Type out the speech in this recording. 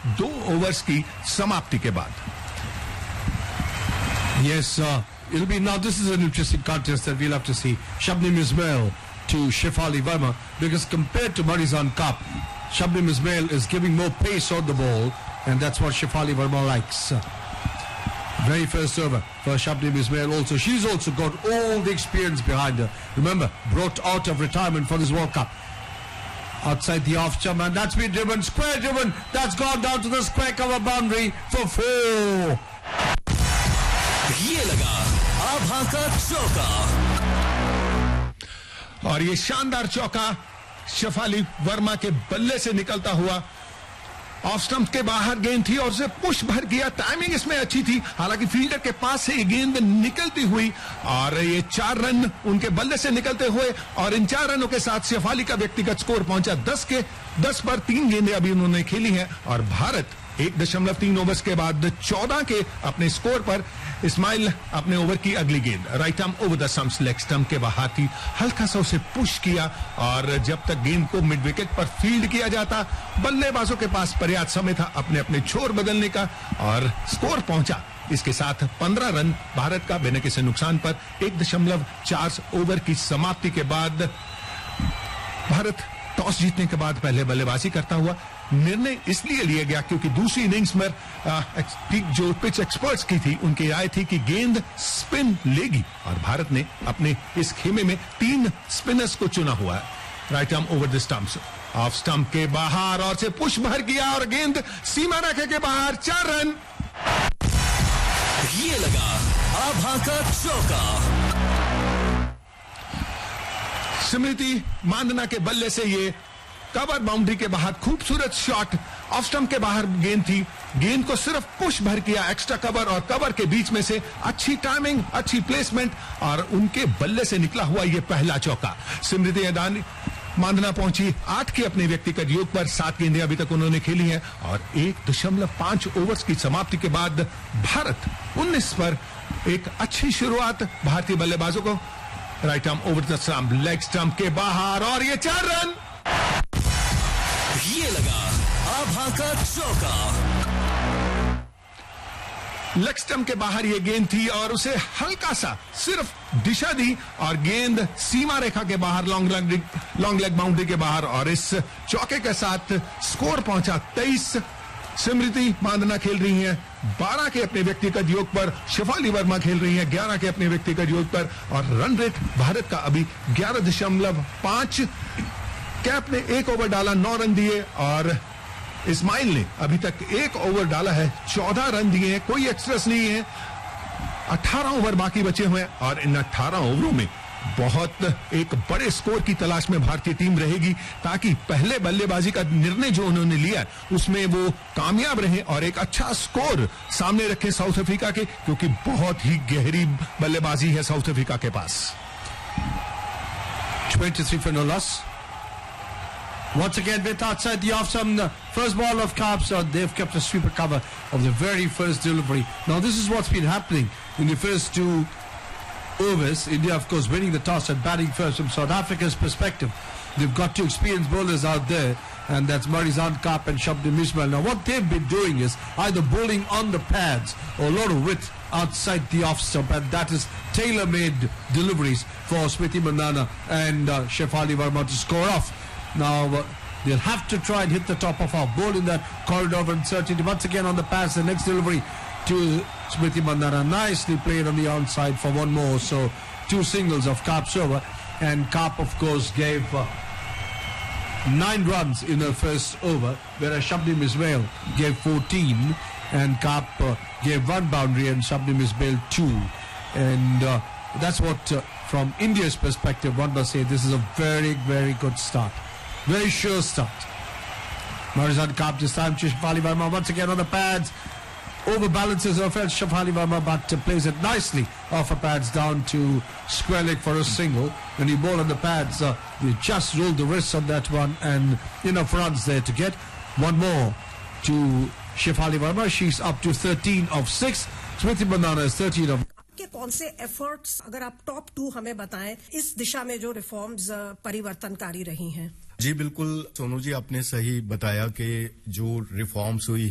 2 overs की समाप्ति के बाद। Yes, it'll be now. This is an interesting contest that we'll have to see. Shabnim Ismail to Shefali Verma, because compared to Marizan Kapp, Shabnim Ismail is giving more pace on the ball, and that's what Shefali Verma likes. Very first over for Shabnim Ismail also. She's also got all the experience behind her. Remember, brought out of retirement for this World Cup. Outside the off jump, and that's been driven, square driven. That's gone down to the square cover boundary for 4. ये लगा आभा का चौका, और ये शानदार चौका शेफाली वर्मा के बल्ले से निकलता हुआ ऑफ स्टंप के बाहर गेंद थी और उसे पुश भर किया। टाइमिंग इसमें अच्छी थी, हालांकि फील्डर के पास से ये गेंद निकलती हुई और ये 4 रन उनके बल्ले से निकलते हुए, और इन 4 रनों के साथ शेफाली का व्यक्तिगत स्कोर पहुंचा 10 पर 3 गेंदें अभी उन्होंने खेली हैं, और भारत 1.3 ओवर्स के बाद 14 के अपने स्कोर पर। इस्माइल अपने ओवर की अगली गेंद right arm over the stumps, leg stump के बाहर थी, हल्का सा उसे पुश किया, और जब तक गेंद को मिड विकेट पर फील्ड किया जाता, बल्लेबाजों के पास पर्याप्त समय था अपने अपने छोर बदलने का, और स्कोर पहुंचा इसके साथ 15 रन भारत का बिना किसी नुकसान पर। 1.4 ओवर की समाप्ति के बाद भारत टॉस जीतने के बाद पहले बल्लेबाजी करता हुआ। निर्णय इसलिए लिया गया क्योंकि दूसरी इनिंग्स में जो पिच एक्सपर्ट्स की थी, उनकी राय थी कि गेंद स्पिन लेगी, और भारत ने अपने इस खेमे में 3 स्पिनर्स को चुना हुआ है। Right arm over the stumps, off stump के बाहर, और से पुश भर किया और गेंद सीमा रेखा के बाहर, 4 रन। ये लगा आभा का चौका। स्मृति मांदना के बल्ले से ये कवर बाउंड्री के बाहर खूबसूरत शॉट, ऑफ स्टंप के बाहर गेंद थी, गेंद को सिर्फ पुश भर किया एक्स्ट्रा कवर और कवर के बीच में से, अच्छी टाइमिंग, अच्छी प्लेसमेंट, और उनके बल्ले से निकला हुआ ये पहला चौका। स्मृति मांदना पहुंची 8 के अपने व्यक्तिगत योग पर, 7 गेंदें अभी तक उन्होंने खेली हैं, और 1.5 ओवर्स की समाप्ति के बाद भारत 19 पर एक अच्छी शुरुआत भारतीय बल्लेबाजों को। Right arm over the stump, leg stump के बाहर, और ये 4 रन। ये लगा आभा का चौका। लेग स्टंप के बाहर ये गेंद थी और उसे हल्का सा सिर्फ दिशा दी, और गेंद सीमा रेखा के बाहर, लॉन्ग लेग बाउंड्री के बाहर, और इस चौके के साथ स्कोर पहुंचा 23। स्मृति मांदना खेल रही हैं 12 के अपने व्यक्तिगत योग पर, शेफाली वर्मा खेल रही हैं 11 के अपने व्यक्तिगत योग पर, और रन रेट भारत का अभी 11.5। कैप ने 1 ओवर डाला, 9 रन दिए, और इस्माइल ने अभी तक 1 ओवर डाला है, 14 रन दिए हैं, कोई एक्स्ट्रेस नहीं है। 18 ओवर बाकी बचे हुए हैं, और इन 18 ओवरों में बहुत एक बड़े स्कोर की तलाश में भारतीय टीम रहेगी, ताकि पहले बल्लेबाजी का निर्णय जो उन्होंने लिया उसमें वो कामयाब रहे और एक अच्छा स्कोर सामने रखें साउथ अफ्रीका के, क्योंकि बहुत ही गहरी बल्लेबाजी है साउथ अफ्रीका के पास। 23 for no loss. Once again, with outside the off some first ball of Kapp, so they've kept a sweeper cover of the very first delivery. Now, this is what's been happening in the first 2 overs. India, of course, winning the toss and batting first from South Africa's perspective. They've got 2 experienced bowlers out there, and that's Marizan Kapp and Shabnim Ismail. Now, what they've been doing is either bowling on the pads or a lot of width outside the off stump, and that is tailor-made deliveries for Smriti Mandhana and Shefali Verma to score off. Now, they'll have to try and hit the top of our ball in that corridor of uncertainty. Once again on the pass, the next delivery to Smriti Mandhana. Nicely played on the onside for one more. So, 2 singles of Kapp's over. And Kapp, of course, gave 9 runs in her first over, whereas Shabnim Ismail gave 14. And Kapp gave 1 boundary and Shabnim Ismail 2. And that's what, from India's perspective, one must say this is a very, very good start. Very sure start. Marizan Kapp this time to Shefali Verma once again on the pads. Overbalances her felt Shefali Verma, but plays it nicely off her pads down to square leg for a single. When you bowl on the pads, you just roll the wrists on that one, and enough runs there to get one more to Shefali Verma. She's up to 13 of 6. Smriti Mandhana is 13 of के कौन से efforts, अगर आप top 2 हमें बताएं, इस दिशा में जो रिफॉर्म्स परिवर्तनकारी रही हैं? जी बिल्कुल सोनू जी, आपने सही बताया कि जो रिफॉर्म्स हुई